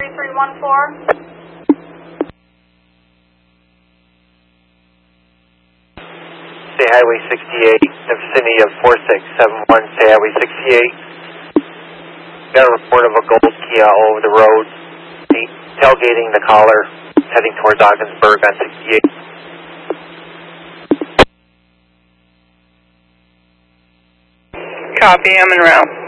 2314. Say Highway 68, the vicinity of 4671, say Highway 68. Got a report of a gold Kia all over the road, tailgating the caller, heading towards Ogdensburg on 68. Copy, I'm en route.